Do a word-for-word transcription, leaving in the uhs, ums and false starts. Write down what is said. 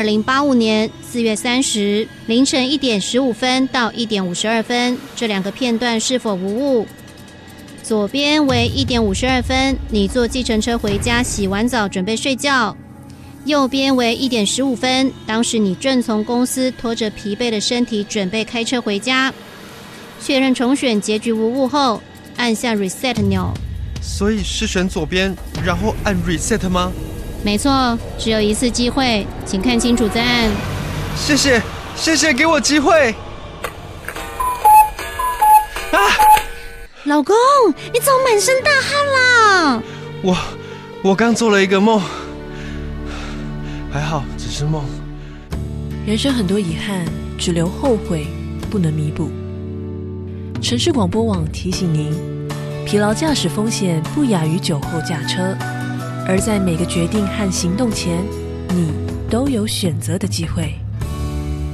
二零八五年四月三十凌晨一点十五分到一点五十二分，这两个片段是否无误？左边为一点五十二分，你坐计程车回家，洗完澡准备睡觉。右边为一点十五分，当时你正从公司拖着疲惫的身体准备开车回家。确认重选结局无误后，按下 reset 钮。 所以是选左边，然后按 reset 吗？ 没错，只有一次机会，请看清楚再按。 谢谢，谢谢给我机会。啊！ 老公，你怎么满身大汗啦？ 我，我刚做了一个梦，还好只是梦。 人生很多遗憾，只留后悔，不能弥补。城市广播网提醒您，疲劳驾驶风险不亚于酒后驾车，而在每个决定和行动前，你都有选择的机会。